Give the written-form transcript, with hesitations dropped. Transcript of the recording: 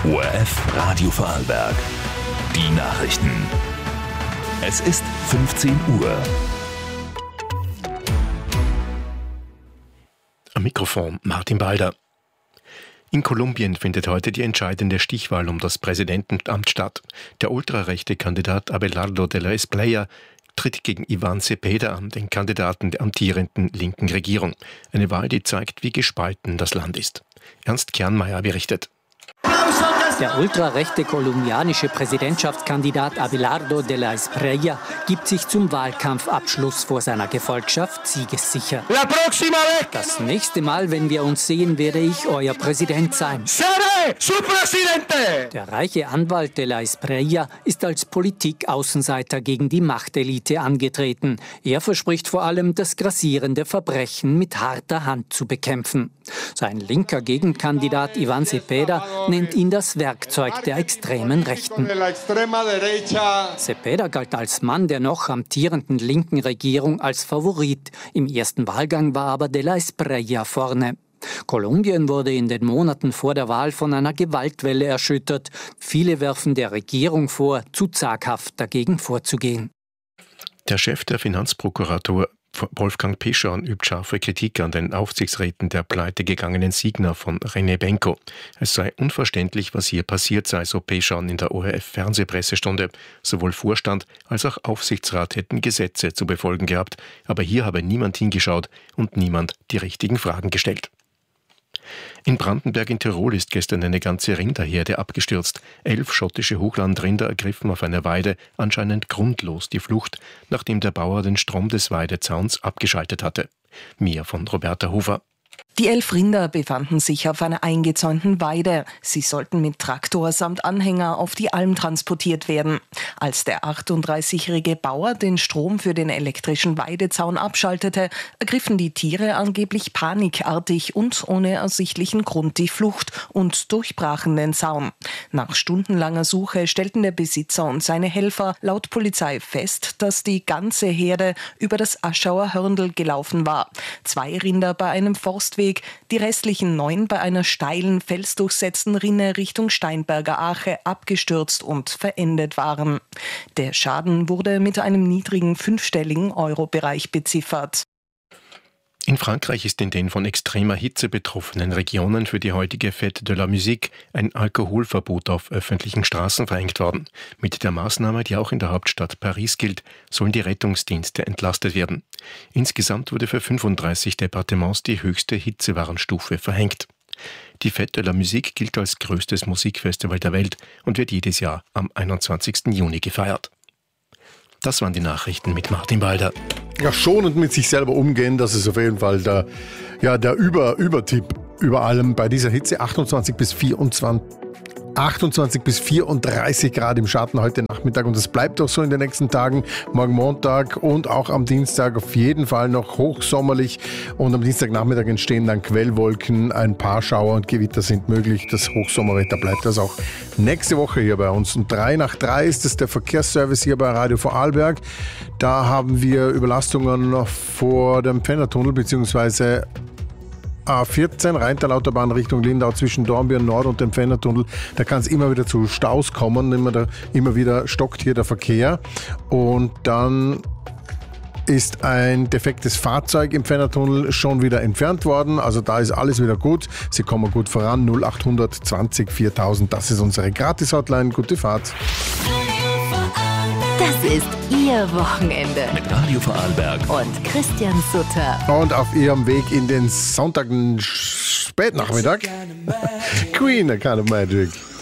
ORF Radio Vorarlberg. Die Nachrichten. Es ist 15 Uhr. Am Mikrofon Martin Balder. In Kolumbien findet heute die entscheidende Stichwahl um das Präsidentenamt statt. Der ultrarechte Kandidat Abelardo de la Espriella tritt gegen Iván Cepeda an, den Kandidaten der amtierenden linken Regierung. Eine Wahl, die zeigt, wie gespalten das Land ist. Ernst Kernmeier berichtet. Der ultrarechte kolumbianische Präsidentschaftskandidat Abelardo de la Espriella gibt sich zum Wahlkampfabschluss vor seiner Gefolgschaft siegessicher. Das nächste Mal, wenn wir uns sehen, werde ich euer Präsident sein. Der reiche Anwalt de la Espriella ist als Politikaußenseiter gegen die Machtelite angetreten. Er verspricht vor allem, das grassierende Verbrechen mit harter Hand zu bekämpfen. Sein linker Gegenkandidat Iván Cepeda nennt ihn das Werkzeug der extremen Rechten. Cepeda galt als Mann der noch amtierenden linken Regierung als Favorit. Im ersten Wahlgang war aber de la Espriella vorne. Kolumbien wurde in den Monaten vor der Wahl von einer Gewaltwelle erschüttert. Viele werfen der Regierung vor, zu zaghaft dagegen vorzugehen. Der Chef der Finanzprokuratur Wolfgang Pischorn übt scharfe Kritik an den Aufsichtsräten der pleitegegangenen Signa von René Benko. Es sei unverständlich, was hier passiert sei, so Pischorn in der ORF-Fernsehpressestunde. Sowohl Vorstand als auch Aufsichtsrat hätten Gesetze zu befolgen gehabt, aber hier habe niemand hingeschaut und niemand die richtigen Fragen gestellt. In Brandenberg in Tirol ist gestern eine ganze Rinderherde abgestürzt. 11 schottische Hochlandrinder ergriffen auf einer Weide anscheinend grundlos die Flucht, nachdem der Bauer den Strom des Weidezauns abgeschaltet hatte. Mehr von Roberta Hofer. Die 11 Rinder befanden sich auf einer eingezäunten Weide. Sie sollten mit Traktor samt Anhänger auf die Alm transportiert werden. Als der 38-jährige Bauer den Strom für den elektrischen Weidezaun abschaltete, ergriffen die Tiere angeblich panikartig und ohne ersichtlichen Grund die Flucht und durchbrachen den Zaun. Nach stundenlanger Suche stellten der Besitzer und seine Helfer laut Polizei fest, dass die ganze Herde über das Aschauer Hörndl gelaufen war. 2 Rinder bei einem Forstweg, die restlichen 9 bei einer steilen, felsdurchsetzten Rinne Richtung Steinberger Ache abgestürzt und verendet waren. Der Schaden wurde mit einem niedrigen 5-stelligen Euro-Bereich beziffert. In Frankreich ist in den von extremer Hitze betroffenen Regionen für die heutige Fête de la Musique ein Alkoholverbot auf öffentlichen Straßen verhängt worden. Mit der Maßnahme, die auch in der Hauptstadt Paris gilt, sollen die Rettungsdienste entlastet werden. Insgesamt wurde für 35 Departements die höchste Hitzewarnstufe verhängt. Die Fête de la Musique gilt als größtes Musikfestival der Welt und wird jedes Jahr am 21. Juni gefeiert. Das waren die Nachrichten mit Martin Balder. Ja, schonend mit sich selber umgehen, das ist auf jeden Fall der Übertipp über allem bei dieser Hitze. 28 bis 34 Grad im Schatten heute Nachmittag und es bleibt auch so in den nächsten Tagen, morgen Montag und auch am Dienstag auf jeden Fall noch hochsommerlich und am Dienstagnachmittag entstehen dann Quellwolken, ein paar Schauer und Gewitter sind möglich. Das Hochsommerwetter bleibt das auch nächste Woche hier bei uns. Um 3 nach 3 ist es der Verkehrsservice hier bei Radio Vorarlberg. Da haben wir Überlastungen vor dem Pfändertunnel bzw. A14, Rheintal-Autobahn Richtung Lindau zwischen Dornbirn Nord und dem Pfändertunnel. Da kann es immer wieder zu Staus kommen, immer wieder stockt hier der Verkehr. Und dann ist ein defektes Fahrzeug im Pfändertunnel schon wieder entfernt worden. Also da ist alles wieder gut. Sie kommen gut voran. 0800 20 4000, das ist unsere Gratis-Hotline. Gute Fahrt. Das ist Ihr Wochenende. Mit Radio Vorarlberg Und Christian Sutter. Und auf ihrem Weg in den Sonntag Spätnachmittag Queen, A Kind of Magic.